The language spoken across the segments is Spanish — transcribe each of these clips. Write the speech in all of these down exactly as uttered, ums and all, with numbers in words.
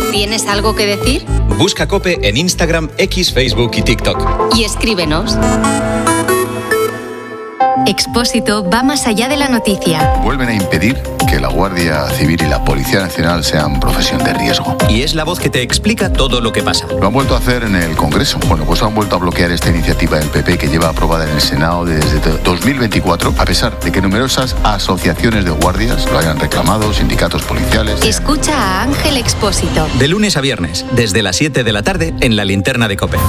¿Tienes algo que decir? Busca COPE en Instagram, X, Facebook y TikTok. Y escríbenos. Expósito va más allá de la noticia. Vuelven a impedir que la Guardia Civil y la Policía Nacional sean profesión de riesgo. Y es la voz que te explica todo lo que pasa. Lo han vuelto a hacer en el Congreso. Bueno, pues han vuelto a bloquear esta iniciativa del P P que lleva aprobada en el Senado desde dos mil veinticuatro, a pesar de que numerosas asociaciones de guardias lo hayan reclamado, sindicatos policiales. Escucha a Ángel Expósito. De lunes a viernes, desde las siete de la tarde, en la linterna de COPE.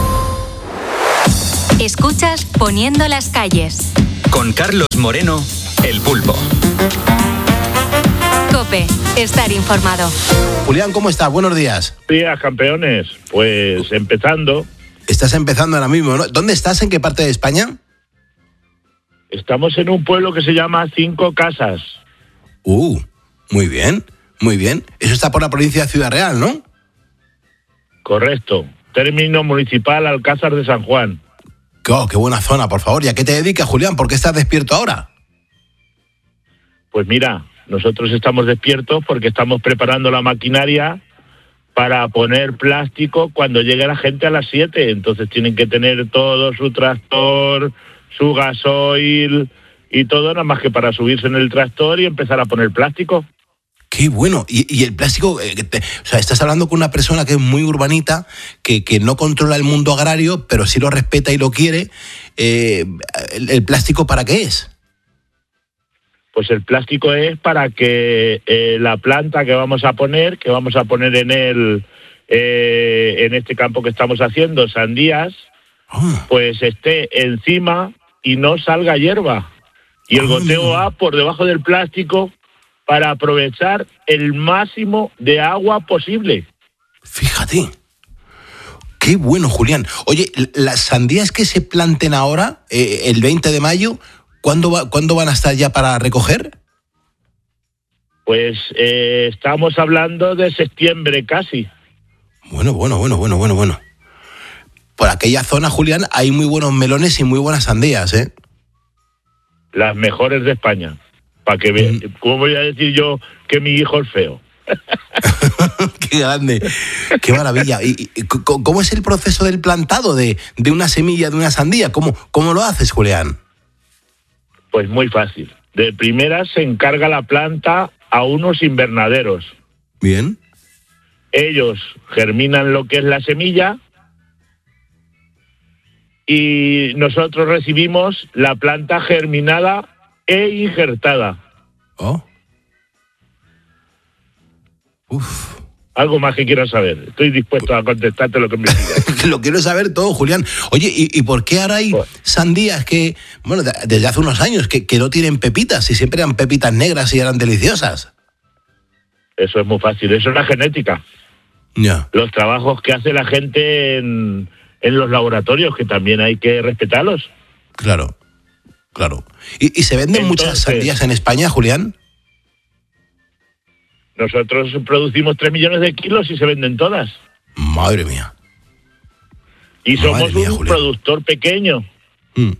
Escuchas Poniendo las calles. Con Carlos Moreno, El Pulpo. COPE, estar informado. Julián, ¿cómo estás? Buenos días. Buenos días, campeones. Pues empezando. Estás empezando ahora mismo, ¿no? ¿Dónde estás? ¿En qué parte de España? Estamos en un pueblo que se llama Cinco Casas. Uh, muy bien, muy bien. Eso está por la provincia de Ciudad Real, ¿no? Correcto. Término municipal Alcázar de San Juan. Oh, qué buena zona, por favor. ¿Y a qué te dedicas, Julián? ¿Por qué estás despierto ahora? Pues mira, nosotros estamos despiertos porque estamos preparando la maquinaria para poner plástico cuando llegue la gente a las siete. Entonces tienen que tener todo su tractor, su gasoil y todo, nada más que para subirse en el tractor y empezar a poner plástico. Qué bueno. Y, y el plástico, eh, te, o sea, estás hablando con una persona que es muy urbanita, que, que no controla el mundo agrario, pero sí lo respeta y lo quiere. Eh, el, ¿El plástico para qué es? Pues el plástico es para que eh, la planta que vamos a poner, que vamos a poner en el eh, en este campo que estamos haciendo, sandías, oh. pues esté encima y no salga hierba. Y el goteo va por debajo del plástico para aprovechar el máximo de agua posible. Fíjate. Qué bueno, Julián. Oye, las sandías que se planten ahora, eh, el veinte de mayo, ¿cuándo, va, ¿cuándo van a estar ya para recoger? Pues eh, estamos hablando de septiembre casi. Bueno, bueno, bueno, bueno, bueno, bueno. Por aquella zona, Julián, hay muy buenos melones y muy buenas sandías, ¿eh? Las mejores de España. Para que vean, mm. ¿cómo voy a decir yo que mi hijo es feo? Qué grande, qué maravilla. ¿Y, y cómo es el proceso del plantado de, de una semilla de una sandía? ¿Cómo, ¿Cómo lo haces, Julián? Pues muy fácil. De primera se encarga la planta a unos invernaderos. Bien. Ellos germinan lo que es la semilla y nosotros recibimos la planta germinada e injertada. Oh. Uf. Algo más que quieras saber. Estoy dispuesto a contestarte lo que me digas. Lo quiero saber todo, Julián. Oye, ¿y, y por qué ahora hay pues, sandías que, bueno, de, desde hace unos años, que, que no tienen pepitas y siempre eran pepitas negras y eran deliciosas? Eso es muy fácil. Eso es la genética. Ya. Yeah. Los trabajos que hace la gente en, en los laboratorios, que también hay que respetarlos. Claro. Claro. ¿Y, y se venden Entonces, muchas sandías en España, Julián? Nosotros producimos tres millones de kilos y se venden todas. Madre mía. Y Madre somos mía, un Julián. productor pequeño. Mm.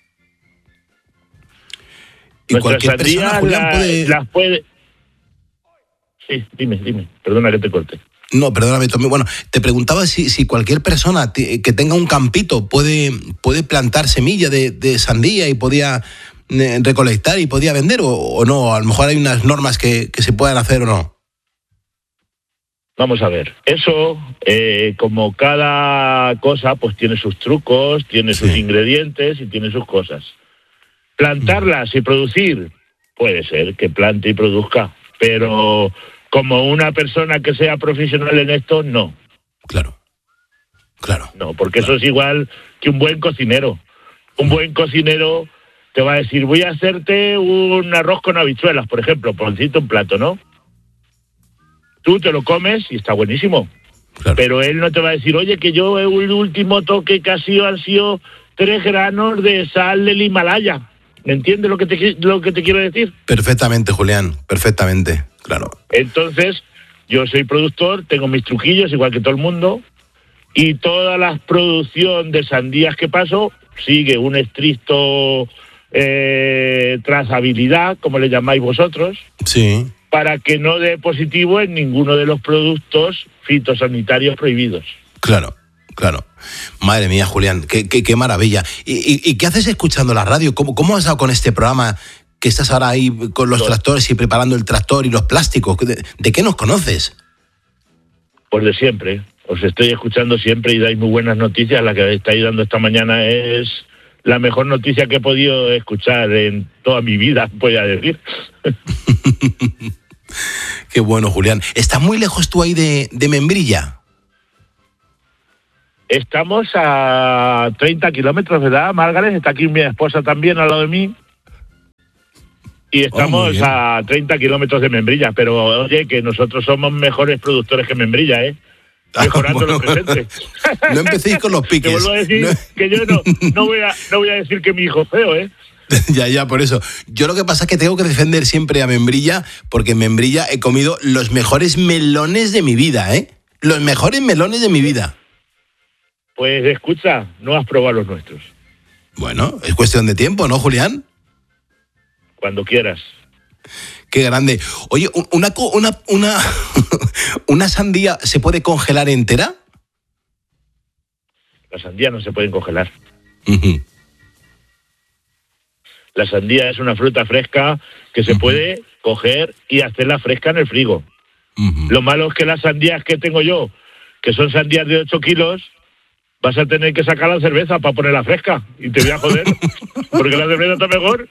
¿Y cualquier persona, Julián, la, puede...? las puede...? Sí, dime, dime. Perdona que te corte. No, perdóname, Tommy. Bueno, te preguntaba si, si cualquier persona t- que tenga un campito puede, puede plantar semilla de, de sandía y podía eh, recolectar y podía vender o, o no. A lo mejor hay unas normas que, que se puedan hacer o no. Vamos a ver. Eso, eh, como cada cosa, pues tiene sus trucos, tiene sus sí. ingredientes y tiene sus cosas. Plantarlas mm. y producir, puede ser que plante y produzca, pero... como una persona que sea profesional en esto, no. Claro, claro. No, porque claro. eso es igual que un buen cocinero. Un buen cocinero te va a decir, voy a hacerte un arroz con habichuelas, por ejemplo, por decirte un plato, ¿no? Tú te lo comes y está buenísimo. Claro. Pero él no te va a decir, oye, que yo el último toque que ha sido, han sido tres granos de sal del Himalaya. ¿Me entiendes lo que te, lo que te quiero decir? Perfectamente, Julián, perfectamente. Claro. Entonces, yo soy productor, tengo mis truquillos, igual que todo el mundo, y toda la producción de sandías que paso sigue un estricto eh, trazabilidad, como le llamáis vosotros. Sí. para que no dé positivo en ninguno de los productos fitosanitarios prohibidos. Claro, claro. Madre mía, Julián, qué, qué, qué maravilla. ¿Y, y, y qué haces escuchando la radio? ¿Cómo, cómo has dado con este programa que estás ahora ahí con los tractores y preparando el tractor y los plásticos? ¿De, de qué nos conoces? Pues de siempre. Os estoy escuchando siempre y dais muy buenas noticias. La que estáis dando esta mañana es la mejor noticia que he podido escuchar en toda mi vida, voy a decir. Qué bueno, Julián. ¿Estás muy lejos tú ahí de, de Membrilla? Estamos a treinta kilómetros, ¿verdad, Margaret? Está aquí mi esposa también al lado de mí. Y estamos oh, a treinta kilómetros de Membrilla. Pero, oye, que nosotros somos mejores productores que Membrilla, ¿eh? Mejorando ah, bueno. Los presentes. No empecéis con los piques. Te vuelvo a decir no. que yo no, no, voy a, no voy a decir que mi hijo es feo, ¿eh? Ya, ya, por eso. Yo lo que pasa es que tengo que defender siempre a Membrilla, porque en Membrilla he comido los mejores melones de mi vida, ¿eh? Los mejores melones de mi vida. Pues escucha, no has probado los nuestros. Bueno, es cuestión de tiempo, ¿no, Julián? Cuando quieras. Qué grande. Oye, una una una una sandía ¿se puede congelar entera? Las sandías no se pueden congelar. Uh-huh. La sandía es una fruta fresca que se uh-huh. puede coger y hacerla fresca en el frigo. Uh-huh. Lo malo es que las sandías que tengo yo, que son sandías de ocho kilos, vas a tener que sacar la cerveza para ponerla fresca. Y te voy a joder, porque la cerveza está mejor.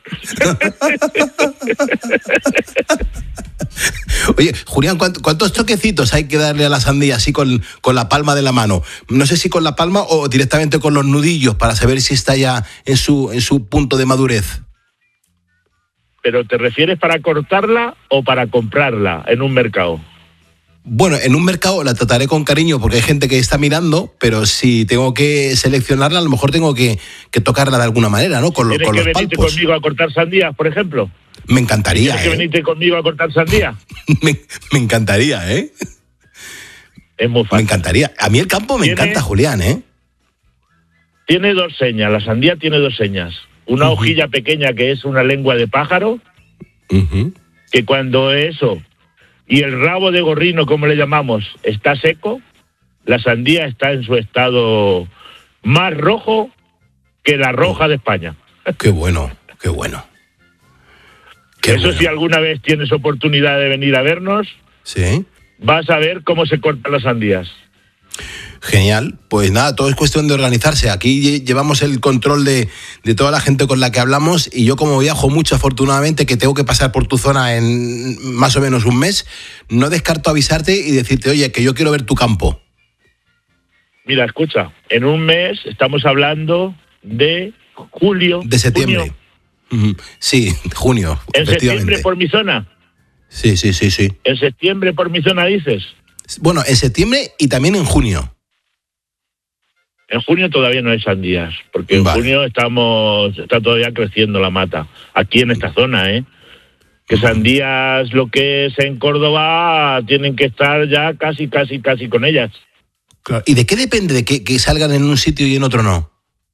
Oye, Julián, ¿cuántos toquecitos hay que darle a la sandía así con, con la palma de la mano? No sé si con la palma o directamente con los nudillos para saber si está ya en su, en su punto de madurez. ¿Pero te refieres para cortarla o para comprarla en un mercado? Bueno, en un mercado la trataré con cariño porque hay gente que está mirando, pero si tengo que seleccionarla, a lo mejor tengo que, que tocarla de alguna manera, ¿no? Con, lo, con los palpos. ¿Tienes que venirte conmigo a cortar sandías, por ejemplo? Me encantaría, ¿Tienes ¿eh? que venirte conmigo a cortar sandías? me, me encantaría, ¿eh? Es muy fácil. Me encantaría. A mí el campo me encanta, Julián, ¿eh? Tiene dos señas, la sandía tiene dos señas. Una uh-huh. hojilla pequeña que es una lengua de pájaro, uh-huh. que cuando eso y el rabo de gorrino, como le llamamos, está seco, la sandía está en su estado más rojo que la roja de España. Qué bueno, qué bueno. Qué eso bueno. Si alguna vez tienes oportunidad de venir a vernos, sí, vas a ver cómo se cortan las sandías. Genial, pues nada, todo es cuestión de organizarse. Aquí llevamos el control de, de toda la gente con la que hablamos y yo como viajo mucho afortunadamente, que tengo que pasar por tu zona en más o menos un mes, no descarto avisarte y decirte, oye, que yo quiero ver tu campo. Mira, escucha, en un mes estamos hablando de julio. De septiembre. Junio. Sí, junio. ¿En septiembre por mi zona? Sí, sí, sí, sí. ¿En septiembre por mi zona dices? Bueno, en septiembre y también en junio. En junio todavía no hay sandías, porque en vale. junio estamos está todavía creciendo la mata, aquí en esta zona, ¿eh? Que sandías, lo que es en Córdoba, tienen que estar ya casi, casi, casi con ellas. Claro. ¿Y de qué depende de que, que salgan en un sitio y en otro no?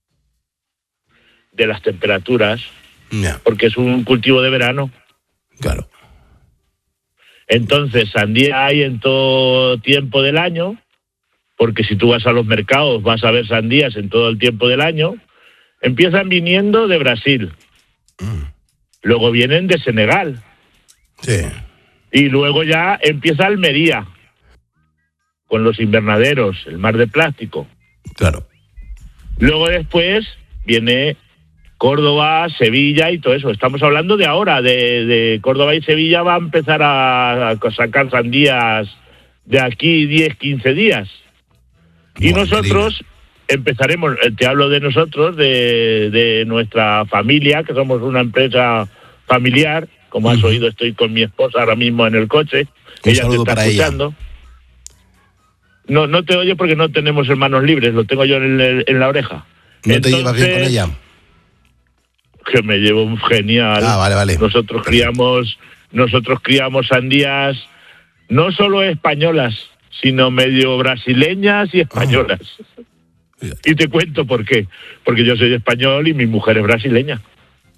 De las temperaturas, yeah. porque es un cultivo de verano. Claro. Entonces, sandía hay en todo tiempo del año, porque si tú vas a los mercados vas a ver sandías en todo el tiempo del año. Empiezan viniendo de Brasil, mm. luego vienen de Senegal, sí. y luego ya empieza Almería, con los invernaderos, el mar de plástico. Claro. Luego después viene Córdoba, Sevilla y todo eso. Estamos hablando de ahora, de, de Córdoba y Sevilla va a empezar a, a sacar sandías de aquí diez, quince días. Y bueno, nosotros querido. empezaremos, te hablo de nosotros, de, de nuestra familia, que somos una empresa familiar. Como uh-huh. has oído, estoy con mi esposa ahora mismo en el coche. Un ella saludo te está para escuchando. Ella. No, no te oye porque no tenemos hermanos libres, lo tengo yo en, el, en la oreja. ¿No Entonces, te llevas bien con ella? Que me llevo genial. Ah, vale, vale. Nosotros criamos, nosotros criamos sandías no solo españolas, sino medio brasileñas y españolas. Oh. Y te cuento por qué. Porque yo soy español y mi mujer es brasileña.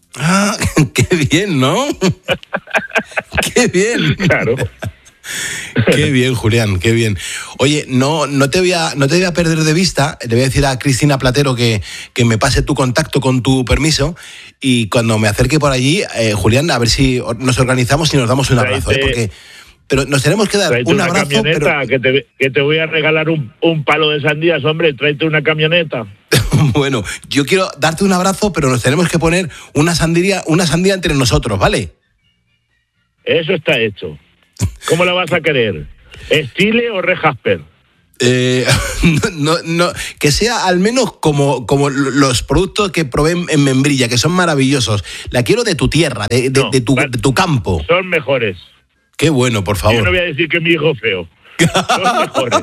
Ah, qué bien, ¿no? Qué bien. Claro. Qué bien, Julián, qué bien. Oye, no, no, te voy a, no te voy a perder de vista. Le voy a decir a Cristina Platero que, que me pase tu contacto con tu permiso. Y cuando me acerque por allí, eh, Julián, a ver si nos organizamos y nos damos un abrazo. ¿eh? Porque, pero nos tenemos que dar un una abrazo. Camioneta, pero... que, te, que te voy a regalar un, un palo de sandías, hombre. Tráete una camioneta. Bueno, yo quiero darte un abrazo, pero nos tenemos que poner una sandía, una sandía entre nosotros, ¿vale? Eso está hecho. ¿Cómo la vas a querer? ¿Stile o Rejasper? Eh, no, no, que sea al menos como, como los productos que probé en Membrilla, que son maravillosos. La quiero de tu tierra, de, de, no, de, tu, de tu campo. Son mejores. Qué bueno, por favor. Yo no voy a decir que mi hijo feo. Son mejores.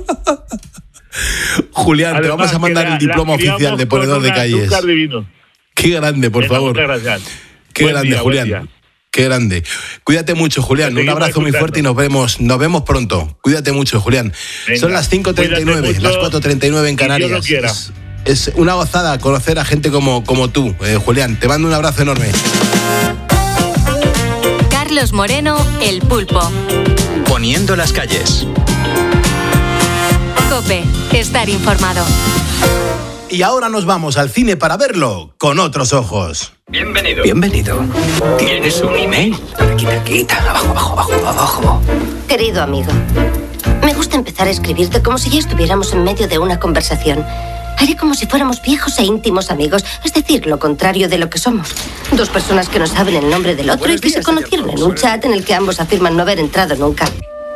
Julián, además, te vamos a mandar la, el diploma oficial de ponedor de calles. Qué grande, por Venga, favor. Muchas gracias. Qué buen grande, día, Julián. Qué grande. Cuídate mucho, Julián. Un abrazo muy fuerte y nos vemos, nos vemos pronto. Cuídate mucho, Julián. Venga, son las cinco treinta y nueve, las cuatro treinta y nueve en Canarias. Dios lo quiera. Es, es una gozada conocer a gente como, como tú, eh, Julián. Te mando un abrazo enorme. Carlos Moreno, El Pulpo. Poniendo las calles. COPE, estar informado. Y ahora nos vamos al cine para verlo con otros ojos. Bienvenido. Bienvenido. ¿Tienes un email? Quita, quita, abajo, abajo, abajo, abajo. Querido amigo, me gusta empezar a escribirte como si ya estuviéramos en medio de una conversación. Haré como si fuéramos viejos e íntimos amigos, es decir, lo contrario de lo que somos. Dos personas que no saben el nombre del otro y que se conocieron en un chat en el que ambos afirman no haber entrado nunca.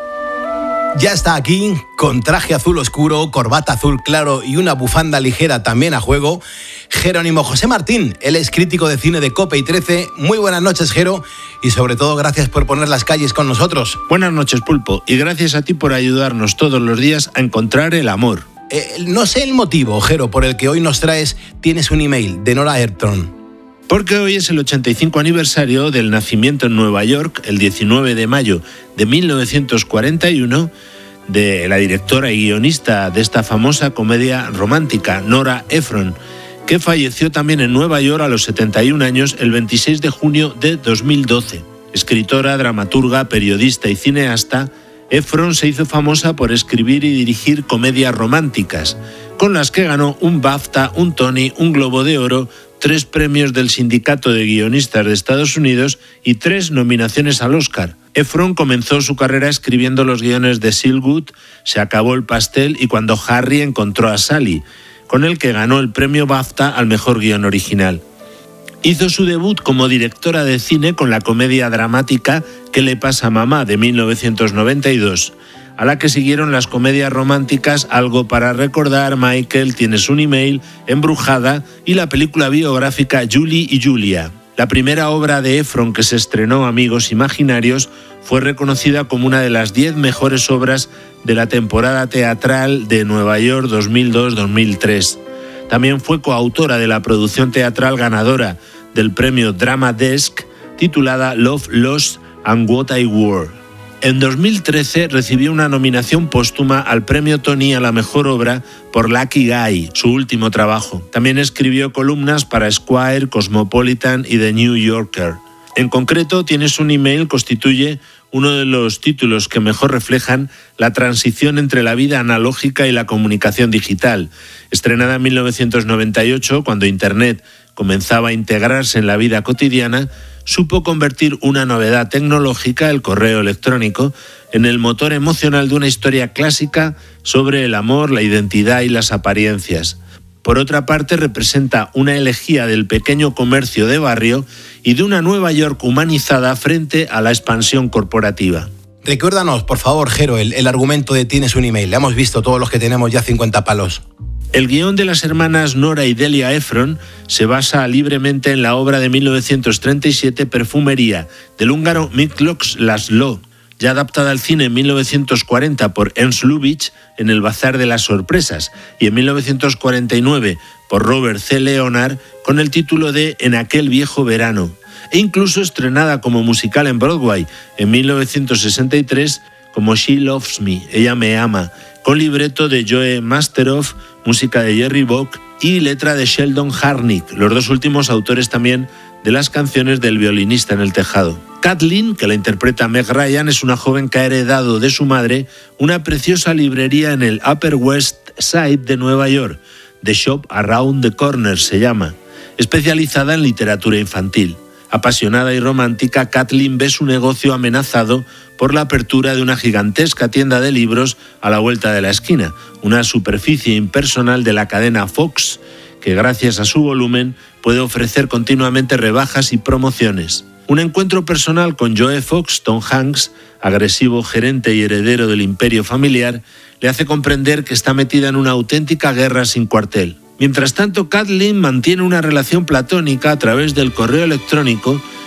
Ya está aquí, con traje azul oscuro, corbata azul claro y una bufanda ligera también a juego, Jerónimo José Martín. Él es crítico de cine de COPE y trece. Muy buenas noches, Jero, y sobre todo gracias por poner las calles con nosotros. Buenas noches, Pulpo, y gracias a ti por ayudarnos todos los días a encontrar el amor. Eh, no sé el motivo, Jero, por el que hoy nos traes Tienes un email, de Nora Ephron. Porque hoy es el ochenta y cinco aniversario del nacimiento en Nueva York, el diecinueve de mayo de mil novecientos cuarenta y uno, de la directora y guionista de esta famosa comedia romántica, Nora Ephron, que falleció también en Nueva York a los setenta y un años el veintiséis de junio de dos mil doce. Escritora, dramaturga, periodista y cineasta, Ephron se hizo famosa por escribir y dirigir comedias románticas, con las que ganó un BAFTA, un Tony, un Globo de Oro, tres premios del Sindicato de Guionistas de Estados Unidos y tres nominaciones al Oscar. Ephron comenzó su carrera escribiendo los guiones de Sealgood, Se acabó el pastel y Cuando Harry encontró a Sally, con el que ganó el premio BAFTA al mejor guión original. Hizo su debut como directora de cine con la comedia dramática ¿Qué le pasa a mamá?, de mil novecientos noventa y dos, a la que siguieron las comedias románticas Algo para recordar, Michael, Tienes un email, Embrujada y la película biográfica Julie y Julia. La primera obra de Ephron que se estrenó, Amigos Imaginarios, fue reconocida como una de las diez mejores obras de la temporada teatral de Nueva York dos mil dos dos mil tres. También fue coautora de la producción teatral ganadora del premio Drama Desk, titulada Love, Lost and What I Wore. En dos mil trece recibió una nominación póstuma al premio Tony a la mejor obra por Lucky Guy, su último trabajo. También escribió columnas para Esquire, Cosmopolitan y The New Yorker. En concreto, Tienes un email constituye uno de los títulos que mejor reflejan la transición entre la vida analógica y la comunicación digital. Estrenada en mil novecientos noventa y ocho, cuando Internet comenzaba a integrarse en la vida cotidiana, supo convertir una novedad tecnológica, el correo electrónico, en el motor emocional de una historia clásica sobre el amor, la identidad y las apariencias. Por otra parte, representa una elegía del pequeño comercio de barrio y de una Nueva York humanizada frente a la expansión corporativa. Recuérdanos, por favor, Jero, el, el argumento de Tienes un email. Le hemos visto todos los que tenemos ya cincuenta palos. El guión de las hermanas Nora y Delia Ephron se basa libremente en la obra de mil novecientos treinta y siete Perfumería, del húngaro Miklos László, ya adaptada al cine en mil novecientos cuarenta por Ernst Lubitsch en El Bazar de las Sorpresas y en mil novecientos cuarenta y nueve por Robert C. Leonard con el título de En aquel viejo verano, e incluso estrenada como musical en Broadway en mil novecientos sesenta y tres como She Loves Me, Ella me ama, con libreto de Joe Masteroff, música de Jerry Bock y letra de Sheldon Harnick, los dos últimos autores también de las canciones del violinista en el tejado. Kathleen, que la interpreta Meg Ryan, es una joven que ha heredado de su madre una preciosa librería en el Upper West Side de Nueva York. The Shop Around the Corner se llama, especializada en literatura infantil. Apasionada y romántica, Kathleen ve su negocio amenazado por la apertura de una gigantesca tienda de libros a la vuelta de la esquina, una superficie impersonal de la cadena Fox, que gracias a su volumen puede ofrecer continuamente rebajas y promociones. Un encuentro personal con Joe Fox, Tom Hanks, agresivo gerente y heredero del imperio familiar, le hace comprender que está metida en una auténtica guerra sin cuartel. Mientras tanto, Kathleen mantiene una relación platónica a través del correo electrónico